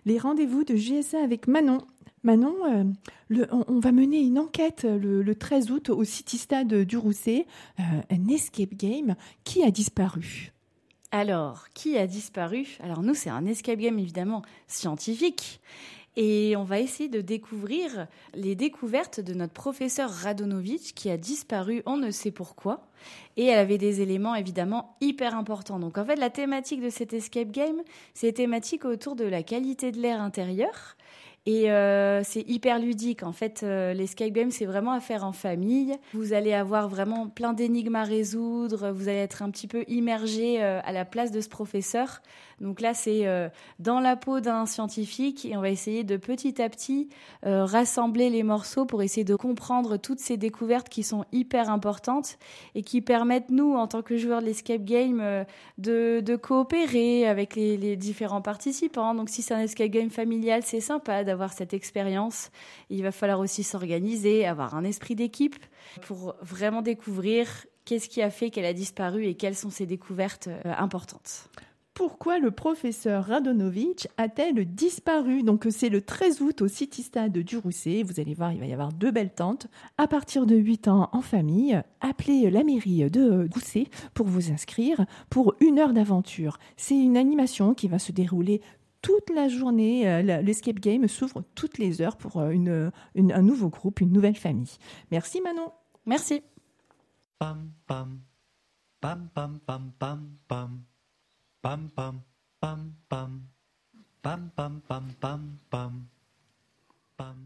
les rendez-vous de JSA avec Manon. Manon, on va mener une enquête le 13 août au City Stade du Rousset, un escape game qui a disparu. Alors, qui a disparu? Alors nous, c'est un escape game évidemment scientifique. Et on va essayer de découvrir les découvertes de notre professeur Radonovitch qui a disparu, on ne sait pourquoi. Et elle avait des éléments évidemment hyper importants. Donc en fait, la thématique de cet escape game, c'est thématique autour de la qualité de l'air intérieur. Et c'est hyper ludique. En fait, l'escape game, c'est vraiment à faire en famille. Vous allez avoir vraiment plein d'énigmes à résoudre. Vous allez être un petit peu immergé à la place de ce professeur. Donc là, c'est dans la peau d'un scientifique et on va essayer de petit à petit rassembler les morceaux pour essayer de comprendre toutes ces découvertes qui sont hyper importantes et qui permettent, nous, en tant que joueurs de l'escape game, de coopérer avec les différents participants. Donc si c'est un escape game familial, c'est sympa d'avoir cette expérience. Il va falloir aussi s'organiser, avoir un esprit d'équipe pour vraiment découvrir qu'est-ce qui a fait qu'elle a disparu et quelles sont ses découvertes importantes. Pourquoi le professeur Radonovitch a-t-elle disparu? Donc c'est le 13 août au City Stade du Rousset. Vous allez voir, il va y avoir 2 belles tentes. À partir de 8 ans en famille, appelez la mairie de Rousset pour vous inscrire pour 1 heure d'aventure. C'est une animation qui va se dérouler toute la journée. L'escape game s'ouvre toutes les heures pour un nouveau groupe, une nouvelle famille. Merci Manon. Merci. Pam pam pam pam pam pam pam. Pam pam pam pam pam pam pam pam pam pam.